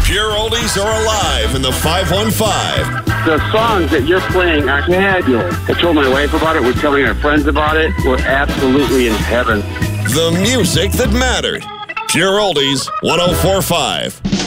Pure Oldies are alive in the 515. The songs that you're playing are fabulous. I told my wife about it. We're telling our friends about it. We're absolutely in heaven. The music that mattered. Pure Oldies 104.5.